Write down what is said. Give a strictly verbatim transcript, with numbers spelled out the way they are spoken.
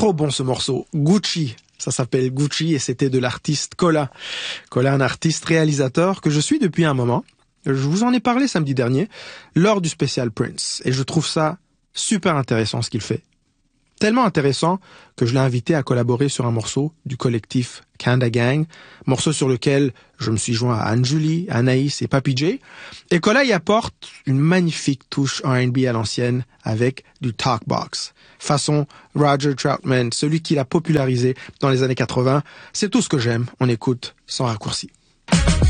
trop bon ce morceau. Gucci. Ça s'appelle Gucci et c'était de l'artiste Kola. Kola, un artiste réalisateur que je suis depuis un moment. Je vous en ai parlé samedi dernier lors du spécial Prince. Et je trouve ça super intéressant ce qu'il fait. Tellement intéressant que je l'ai invité à collaborer sur un morceau du collectif Kanda Gang, morceau sur lequel je me suis joint à Anne-Julie, Anaïs et Papy J. Et Kola y apporte une magnifique touche R and B à l'ancienne avec du talkbox. Façon Roger Troutman, celui qui l'a popularisé dans les années quatre-vingts. C'est tout ce que j'aime. On écoute sans raccourci.